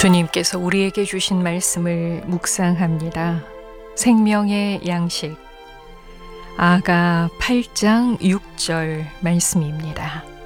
주님께서 우리에게 주신 말씀을 묵상합니다. 생명의 양식 아가 8장 6절 말씀입니다.